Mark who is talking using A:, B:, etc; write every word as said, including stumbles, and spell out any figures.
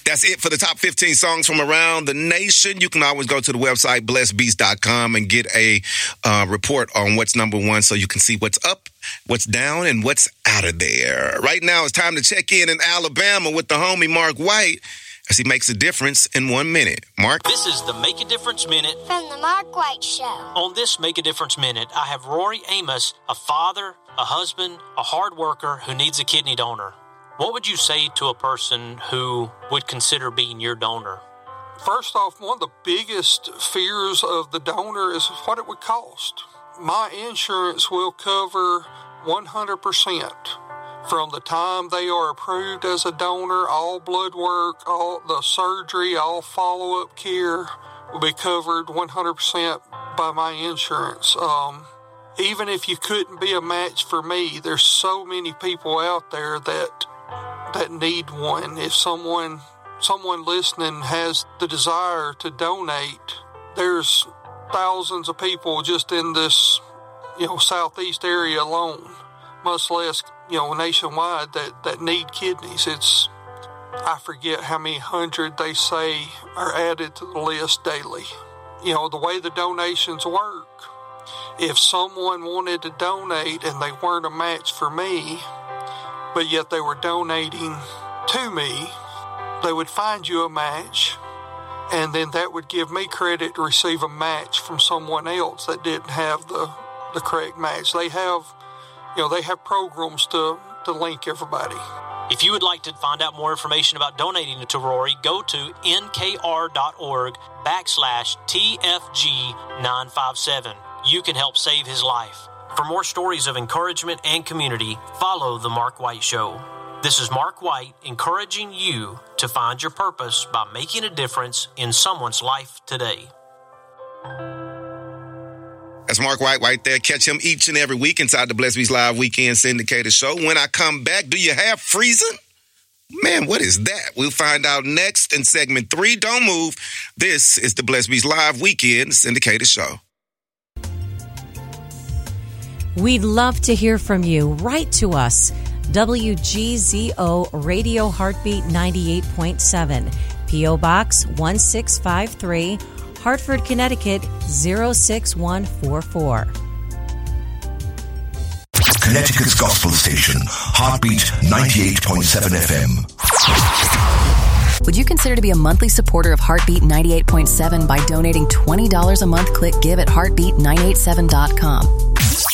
A: That's it for the top fifteen songs from around the nation. You can always go to the website, blessed beats dot com, and get a uh, report on what's number one so you can see what's up, what's down, and what's out of there. Right now, it's time to check in in Alabama with the homie Mark White as he makes a difference in one minute. Mark?
B: This is the Make a Difference Minute
C: from the Mark White Show.
B: On this Make a Difference Minute, I have Rory Amos, a father, a husband, a hard worker who needs a kidney donor. What would you say to a person who would consider being your donor?
D: First off, one of the biggest fears of the donor is what it would cost. My insurance will cover one hundred percent from the time they are approved as a donor. All blood work, all the surgery, all follow-up care will be covered one hundred percent by my insurance. Um, even if you couldn't be a match for me, there's so many people out there that that need one. If someone someone listening has the desire to donate, there's thousands of people just in this, you know, southeast area alone, much less, you know, nationwide, that, that need kidneys. It's, I forget how many hundred they say are added to the list daily. You know, the way the donations work, if someone wanted to donate and they weren't a match for me, but yet they were donating to me, they would find you a match, and then that would give me credit to receive a match from someone else that didn't have the, the correct match. They have, you know, they have programs to, to link everybody.
B: If you would like to find out more information about donating to Rory, go to nkr.org backslash TFG 957. You can help save his life. For more stories of encouragement and community, follow The Mark White Show. This is Mark White encouraging you to find your purpose by making a difference in someone's life today.
A: That's Mark White right there. Catch him each and every week inside the Blessed Beats Live Weekend Syndicated Show. When I come back, do you have freezing? Man, what is that? We'll find out next in segment three. Don't move. This is the Blessed Beats Live Weekend Syndicated Show.
E: We'd love to hear from you. Write to us. W G Z O Radio Heartbeat ninety-eight point seven. P O Box one six five three, Hartford, Connecticut zero six one four four.
F: Connecticut's gospel station, Heartbeat ninety-eight point seven F M.
G: Would you consider to be a monthly supporter of Heartbeat ninety-eight point seven by donating twenty dollars a month? Click give at heartbeat nine eight seven dot com.